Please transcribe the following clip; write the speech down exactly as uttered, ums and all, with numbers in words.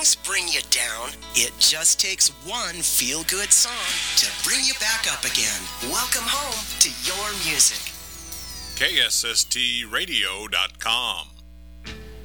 things bring you down, it just takes one feel-good song to bring you back up again. Welcome home to your music. K S S T radio dot com